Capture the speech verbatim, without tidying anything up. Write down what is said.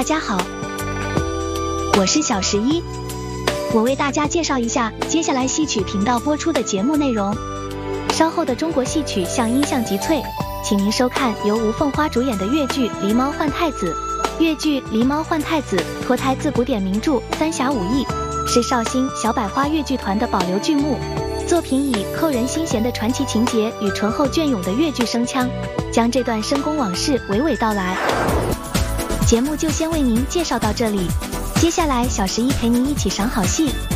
大家好，我是小十一，我为大家介绍一下接下来戏曲频道播出的节目内容。稍后的中国戏曲像音像集萃，请您收看由吴凤花主演的越剧《狸猫换太子》。越剧《狸猫换太子》脱胎自古典名著《三侠五义》，是绍兴小百花越剧团的保留剧目。作品以扣人心弦的传奇情节与醇厚隽永的越剧声腔，将这段深宫往事娓娓道来。节目就先为您介绍到这里，接下来小十一陪您一起赏好戏。